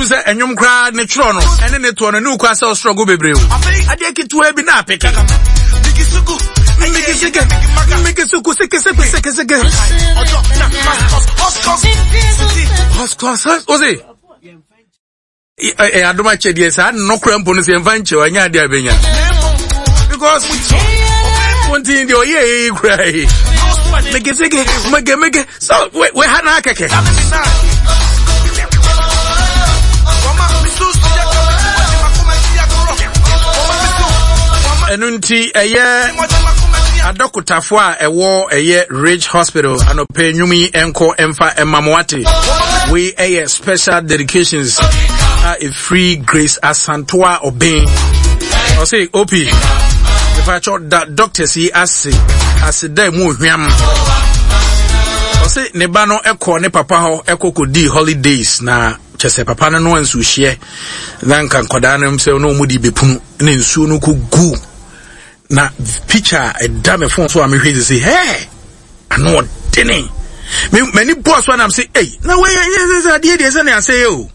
say enyum kra ne twro no ene ne to no ne ukwa say struggle bebreu ade kitu bi na apeke Mikisuku seke Ozi adoma chedie sa no krampo no se mfanche wanya ade abenya because one thing the oye cry mege so we hana keke enunti adokutafo a ewo Ridge Hospital anope nyumi enko emfa emamwate we special dedications a free grace asantoa obin o say op if I thought that doctor see as dey mu hwam o say ne ba no ekọ ne papa ho ekokodi holidays na chese papa no no ansu hye dan kan koda no mse no mu di bepunu ne nsu no kugu na picture a damn phone so I'm here to say hey I know what dene many boss when I'm say hey now where dey say na say yo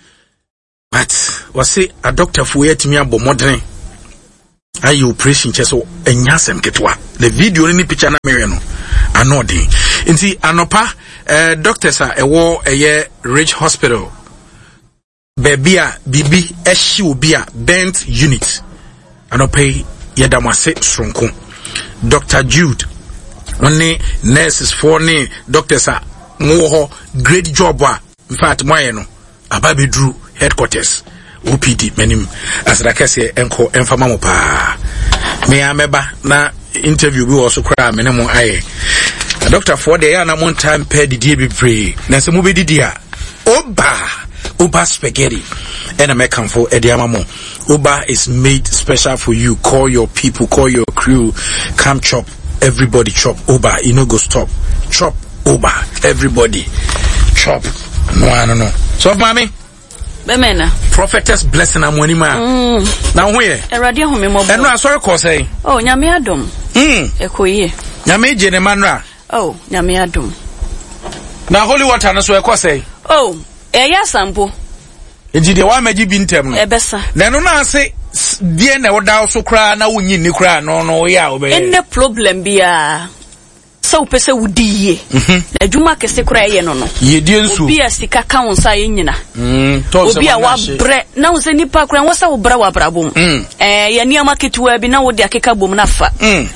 but was say a doctor for yet me abo modern ayi operation cheso enyasem ketwa the video ni picture na me no ano dey nti anopa doctors a ewo Ridge Hospital baby a bibi ehyi obi a bent unit anopa Yadamase Stronko Dr. Jude only nurses for ni doctors are more great job in fact no ababe drew headquarters OPD menim as like I say enko enfama mo pa me ameba na interview bi also cry me no aye doctor for the ya na mon time pay the die be pray na se mo be didia Uba spaghetti and American for Ediamamo. Uba is made special for you. Call your people, call your crew, come chop. Everybody chop Uba. You know go stop. Chop Uba. Everybody chop. No. So mommy. Bemena. Prophetess blessing am wani ma. Now where? Erade ho me mo. And no sorry ko say. Oh, nyame adom. Ekoye. Nyame je ne manra. Oh, nyame adom. Na holy water no so e ko say. Oh. Eya sampo. Enti de wa magi bi ntem no. Ebesa. Na no na ase die na woda so kra na wonyi ni kra no ya obe. Enne problem bia. So pese wudiye. Adwuma kese kra ye no no. Ye die nsu. Obi asika ka wonsa ye nyina. Obi a wa bre na wonse nipa kra wonsa wo bra wa brabom. Ye niama ketuwa bi na wo de akeka bom na fa.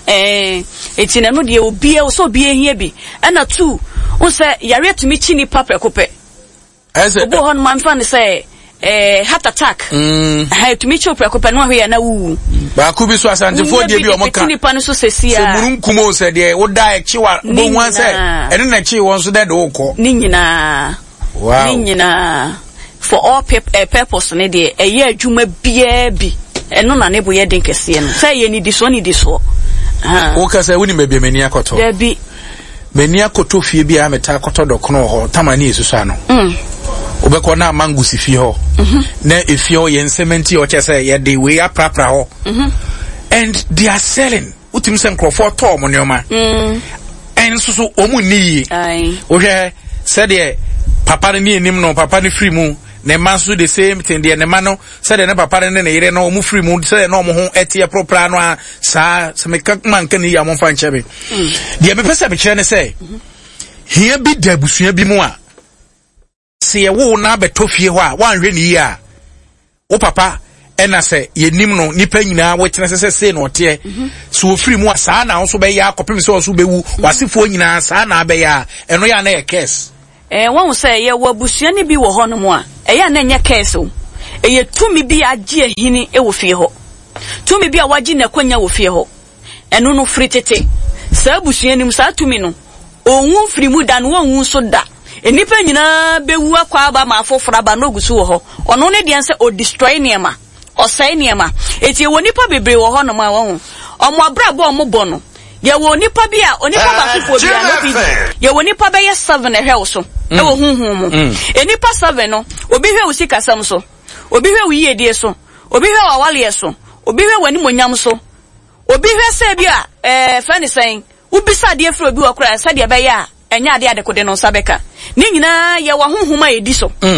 Eti na no de obi e so obi ehia bi. Na tu wonse yare tumi chi nipa prekope. Obo hon man fan say heart attack. Ha to me chop yakopa no hwe na wu. Ba ku bi so asante fo de bi o moka. Ni pa no so sesia. Se murunkum o se de wo da e chiwa bo wan se ene na chi won so de wo ko. Ni nyina. Wow. Ni nyina. For all purpose ne de eye adwuma bia bi. Eno na ne bo ye den kese no. Say ye ni diso ni diso. Wo ka say woni mabia mani akoto. Da bi. Mani akoto fie bi a meta akoto dokono ho tamani esusu ano. Obeko na mangusi fi ho na efio ye cement o chese ye de we aprapra ho and they are selling utim sem crofo to mo neoma and so omu ni o hwe said the papa ni enim no papa ni free mu na man so the same thing the man no said the papa ni na yire no omu free mu said no mo ho etie propra no a sa se me man kan ya mo fa nchebe the me pesa be kire ne say here bi da busua bi mu a se ye wo na betofie ho a wanhwe ni ya wo papa ena se ye nim no nipa nyina wo tena se no te so ofiri mu asa na so be ya kopem se so bewu wasefo nyina asa na be ya eno ya na ye case won se ye wo busua ni bi wo ho no mu a ya na nya case o ye tumi bi age ahini e wo fie ho tumi bi a wagi na kwanya wo fie ho eno no fritete sa busua ni mu sa tumi no onwu firi mu da no onwu so da enipa nyina bewu akwa aba ma afofra ba no gusu wo ho ono ne de nse o destroy niema o sai niema eti wo nipa bebre wo ho no ma wo omo abrabo omo bono ye wo nipa bi a onipa ba sofo bi a no bi ye wo nipa be ye 7 ehwe wo so e wo hunhun mu enipa 7 no obi hwe wo sikasam so obi hwe wo yedie so obi hwe wo awale so obi hwe wani monyam so obi hwe se bi a fa ni sen ubisa de efro bi wo kra sa de be ya enya ade adekode no sabeka ni nyina ye wa honhoma edi so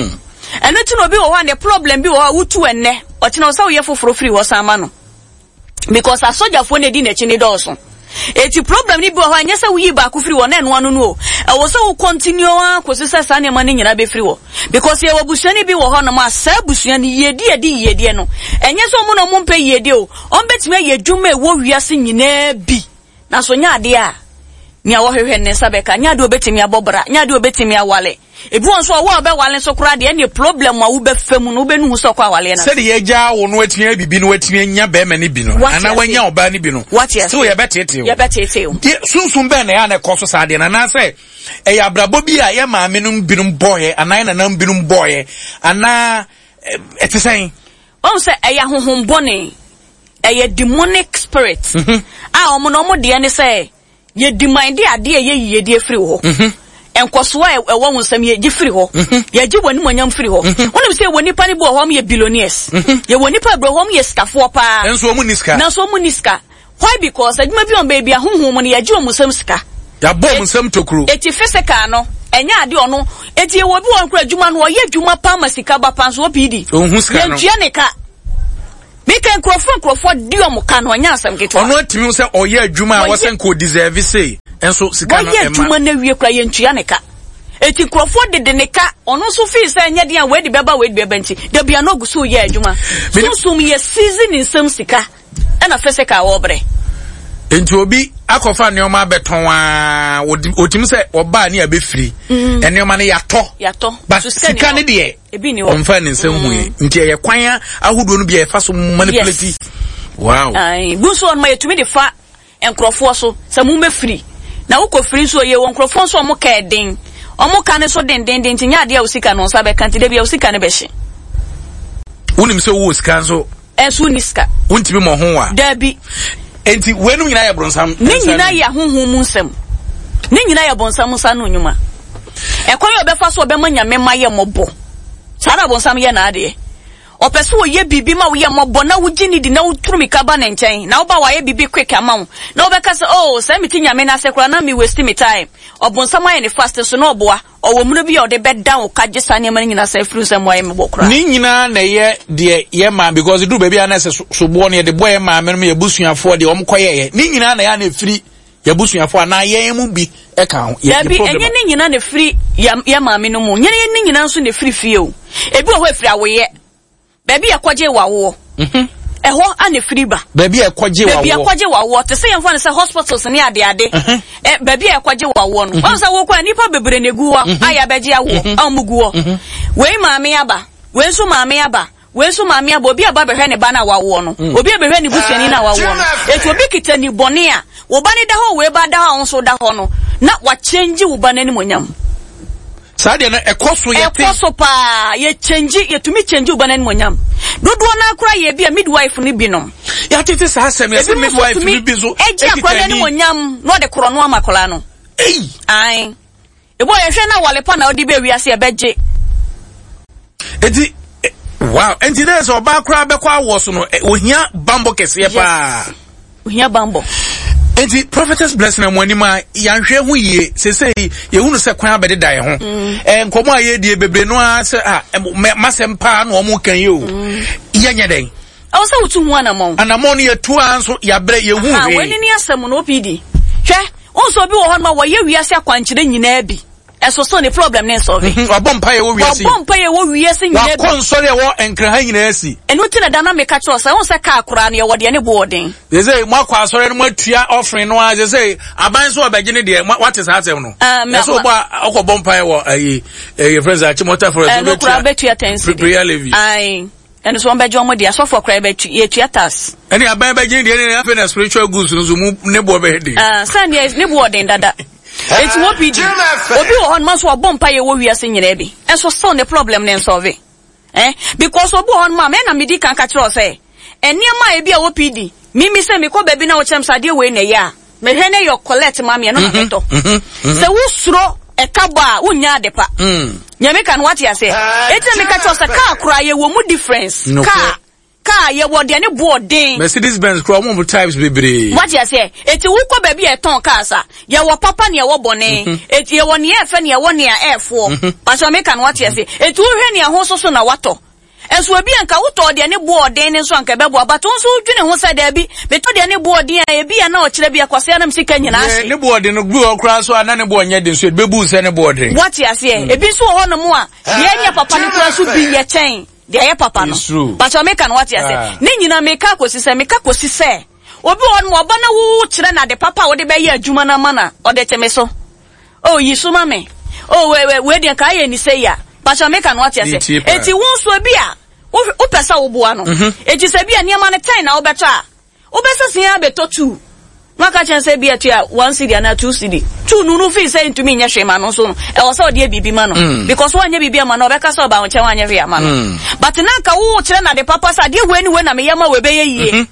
eno ti no bi wo ho the problem bi wo ho wutu enne o ti na so ye foforo free wo sama no because a soldier fo ne di na chi ne dawson eti problem ni bi wo ho anya se wo yi ba ku free wo na eno anu no e wo se wo continue akosi se sa ne ma ne nyina be free wo because ye wo busuani bi wo ho no ma sa busuani yedi no enye so mo no mo mpe yedi o on betime ye dwuma e wo wiase nyina bi na so nya ade a nya wo hwehwe ne sabeka nya de obetimi abobra nya de obetimi awale ebi won so wo be wale so kura de ne problem ma wo be fam no be nu so kwa wale na se de ye ja wo no atia bibi no atia nya be ma ne bi no ana wanya oba ne bi no so ye betete o sunsun be na ya na koso sa de na se e ya brabo bi a ye ma me no binum boye ana na nam binum boye ana etesen on se e ya honhom bone e ye demonic spirit a omo no mo de ne se ye demand ade ye de free ho enkoso a ewo wonsam ye free ho ye gi wani monyam free ho onim se woni pa ne bo ho ye billionaires ye woni pa bro ho ye skafo pa enso mu niska na so mu niska why because aduma bi on baby ahonhom mo ne ye gi omusam ska ya bom musam tokuru eti physical no enya ade ono eti ye wo bi won kura adwuma no ye adwuma pa masika ba pa so pidi ohun ska no ye tua ne ka Mika nkrofo di omuka no nya asem keto. Ono atimi se oye adwuma a wosen ko deserve say. Enso sika no ema. Oye adwuma na wie kra ye ntua ne ka. Eti nkrofo de ne ka, ono so fi se nya de a we de beba nti. De bia no guso ye adwuma. So ye season in some sika. Na fese ka wo bre. Enti obi akofa neoma beton a otimi se oba ne abefiri. Eneoma ne yato. But sika ne de ebi ni on fa ne nsem hu nti ye kwan ahodo no bia fa so manipulate. Wow. Ai buso on ma yetumi de fa enkrofo so se mu mefiri na wo ko firi so ye won krofo so mo ka den omo ka ne so den nti nya de a usika no sa be kan ti de bia usika ne be hye unim se wo usika so enso niska untimi mo ho wa dabi enti wenu nyina ya bronsam ne nyina ya honhom mu nsem ne nyina ya bonsam sa no nyuma ekwan yo be fa so be manyame maye mobo sara bonsam ye na ade opese wo ye bibi ma wo ye mobo na wo gini di na wo turumi ka ba na nchen na wo ba wa ye bibi quick amount na wo be ka se oh say meti nyame na sekura na me waste me time obonsam aye ne fast so na oboa owo mu no bi o de be down ka gisa ne ma nyina se fru sem wa ye mebo kra ni nyina na ye de ye ma because do baby ana se so bo ne de boy ma me ye busuafo de omkoye ye ni nyina na ya na firi ya busuafo na ye mu bi e ka ho ye problem enye ni nyina na firi ya ma me no mu nyene ni nyina nso na firi fie o ebi o ho firi awoye baby akwaje wawo eho ane free ba baby akwaje wawo te say yemfa ne say hospitals ne ade baby akwaje wawo no won say wo kwa nipa bebre negu wa aya beje awo amuguo we maame aba we so maame aba obi aba behwe ne ba na wawo no obi behwe ne busuani na wawo no eto obi kitani bone a wo ba ne da ho we ba da ho so da ho no na wa change wo ba na ni monyam Sadia na ekoso yete ekoso pa ye change yetumi change ubana ni monyam dodo na akura ye bia midwife ni binom ya tete sa asem ya midwife ni bizo eji akura ni monyam no de kro no amakola no ai ebo ye hwe na wale pa na odi be wiase e beje eti wow enti there so ba akura be kwa awoso no ohia bambo kese pa ohia bambo enti prophetess blessing amonima yanhwe hu ye sesei ye hunu se kwan abede dai ho nkomo aye die bebre no a se masempa na omo kan ye o yenye den o se wutu hu anamon ye tu anso ya bre ye hu he wani ni asem no opidi hwe onso bi wo ho ma wo ye wiase akwankyere nyina bi eso so ne problem ne solve wabompa ye wo wiase nyina bi wakonsole wo enkran nyina asi enu ti na dynamic catch us won se ka akura na ye wo de ne boarding they say mo akwa asore no matua offering no a they say aban so obagye ne de what is hatem no so bo akobompa ye wo ayi friends a chimota for no kura betua tensi prayer levi ai enu so mbejo mo dia so for kura betua ye tuatas eni aban bagye de ne afa na spiritual goods no so mu ne bo be de send ne boarding dada it's what we do obi wo hon maso abompa ye wo wiase nyina bi enso still the problem ne solve because obi hon ma me na medi kan ka kire o say eniema e bia wo pidi mimi se me ko baby na wo chem sade we na ya me hwe ne yo collect ma me no na beto se wo suro e ka ba wo nya adepa nyame kan what ya say eti me ka kire o say ka akura ye wo mu difference ka car ye wo de ne boarding Mercedes Benz crow one types bebre. What you say? Eti wo kwa baby e ton car sa. Ye wo papa ne wo bone. Eti ye wo ne e fe ne wo ne F4. Pastor make an what you say? Eti wo hwe ne ho so na wato. Enso abi anka wuto de ne boarding ne so anka bebo but won so dwene ho sa da bi beto de ne boarding e bi na o kire bi akwase na msika nyina ase ne boarding no gbu okra so ana ne bo nya de so e bebu se ne boarding what you say e bi so ho no mo a de nya papa ne kura so bi ye chen de ye papa no but o make an what you say ne nyina meka kosi se obi won mo oba na wo kire na de papa wo de be ye adwuma na mana o de teme so oh yisu mame oh we de ka ye ni say ya but o make an what you say eti won so bi a o pesa wo boa no eti se bia niam na 10 na wo beto a wo besa sia beto 2 maka chense bia to a 1 cedi na 2 cedi 2 nunu fi say ntumi nya hwema no so no e wo se o de bibi ma no because wo anya bibi ma no beka so ba wo chen anya hwe ma no but na ka wo kire na de papa sa de we ni we na me yama we be yie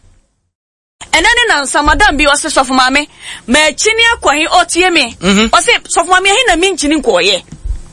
enani na samadam bi o se sofo mame ma chini akwahi otie me o se sofo mame he na mi nchini nkoye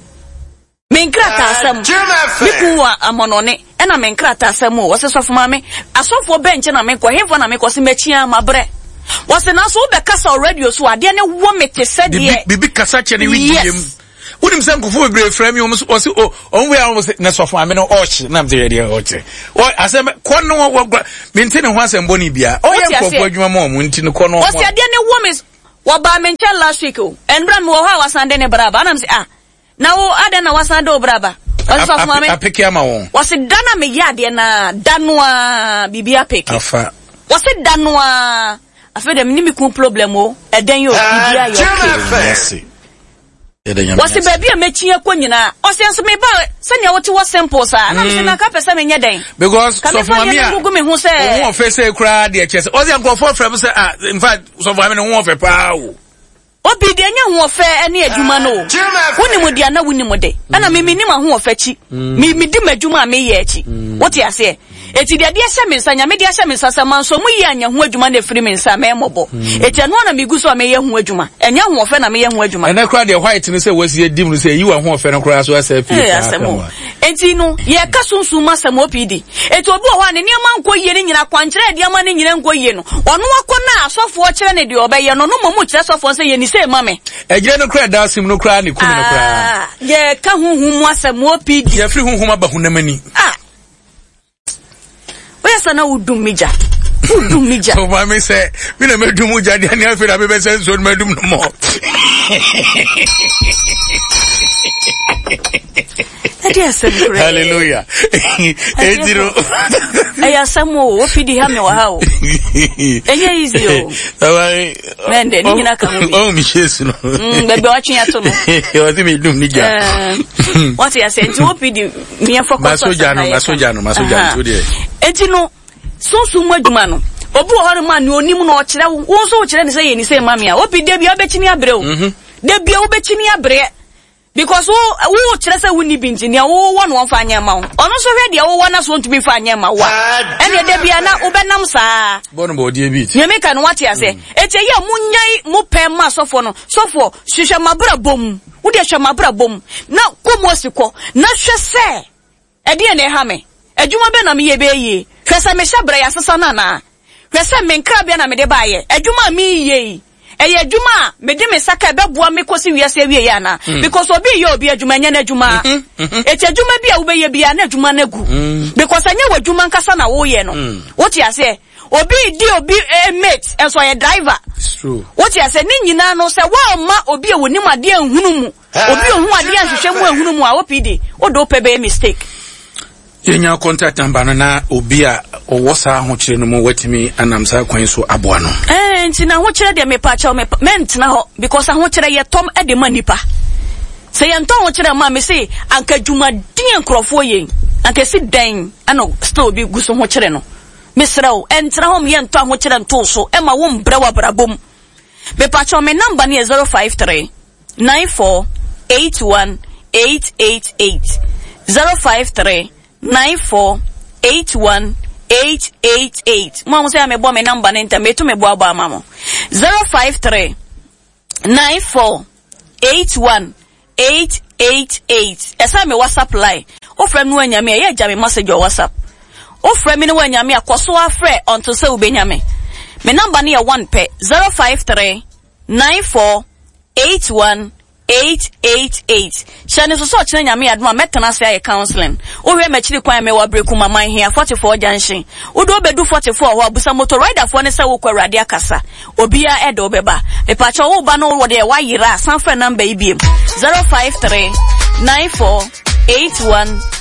menkrata asam bikuwa amonone ena menkrata asam o wose sofo mame asofo bench na menko hemfo na menko se machia mabre wose na so be kasa radio so ade ne wo mete sede bibi kasa chene wi unim se nkofo bebre frame o wose onwe a wose na sofo mame no ochi na mte yede ochi o asem kono wo mentene ho asem boni bia o ye nkofo adwuma mo mo ntine kono wose ade ne wo me wo ba mencha last week o enbra me wo ha wasande ne braba na mse na wo ade na wasande o braba wase mame apeki ama won wase dana me yade na danwa bibia peki afa wase danwa afa dem ni mi kun problem o eden yo bibia yo yes wase baby amechi akonyina wase nso me ba sanya wote wo simple sa na me na ka pesa me nye den because so for me gugu me hu se won fe se kra de chese wase ankofo frem se in fact so for me no won fe pa o obi de nya hu ofe ene adwuma no woni mu dia na woni mu de na me nim hu ofe chi me di madwuma me ye chi wote ase eti de ahye me nsa nya me de ahye me nsa sama nso mu yi anya hu adwuma na firi me nsa me mobo eti anu na me gu so me ye hu adwuma enya hu ofe na me ye hu adwuma na kra de white ni se wasi dim ni se yi wa hu ofe no kra so asa fi enti no ye ka sunsun masam opidi eti obi ho ane niam anko yie ni nyina kwankere de ama ni nyina nko yie no ono akona asofo kire ne de obeye no no mo kire asofo se ye ni se mame ejire no kra da sim no kra ni kumi no kra ye ka huhum masam opidi ye firi huhum abahunamani oya sana udumija so mama say we na medum ja de ani afira be be say so medum no mo hallelujah eziro aya samo opidi ha me wa ha o enye easy o mende ni nyina ka mo o mi shesu no bebe wa twen ato no o ti medum ni ja what you say nti opidi mi focus masoja no so de enti no sunsun mu adwuma no obu ho ma ni onim no o kire wo so o kire ni say ye ni say mame a opidi bia obekini abre o de bia obekini abre because wo kire say woni bi nti ne wo won won fa anya ma wo ono so hwe de wo wona so ntumi fa anya ma wa ene de bia na obenam saa bono bo de bi ye meka no what you say ete ye munyai mu pem ma sofo no sofo hwehwe mabra bom wo de hwe mabra bom na komosiko na hwe se ede ne ha me adwuma be na me ye be ye hwe se me hyabra ya sesa na na hwe se me nkra bia na me de ba ye adwuma me ye eye adwuma me de me saka beboa me kosi wiase wie ya na because obi ye obi adwuma nya na adwuma eti adwuma bia wo be ye bia na adwuma na gu because anya wadwuma nkasa na wo ye no what you say obi di obi mate enso ye driver it's true what you say ni nyina no say wa ma obi e woni made ehunu mu obi ohun ade anhwehwe mu ehunu mu a opidi wo do pe be mistake yenya contact number na obi a owosa ho kire no mo watimi anamsa kwan so aboa no nti na ho kire de me pa cha me mentina ho because ho kire ye tom e de manipa se ye nton ho kire ma me se anka dwuma din nkrofo ye anka si dan ana still bi guso ho kire no misrawo entra ho me nton ho kire nto so e ma wo mbra wa brabom me pa cha me number ni 053 94 81 888 053 94 81 888 Mama say me bo me number na enter me to me bo aba mama 053 94 81 888 esa me WhatsApp line o friend no anya me ya ja me message on WhatsApp O frɛ me ne wanyame akoso afrɛ onto se ubenyame. Me number ne 1 pe 053 94 81 888. Shani so chine nyame aduma metena se aye counseling. O hwe machiri kwan me wa breku mama hia 44 junction. O do bedu 44 ho abusa motor rider fo ne se wo kwa rade akasa. Obia e do beba. E pa cho wo ba no wo de wa yira san frɛ number ibiem 053 94 81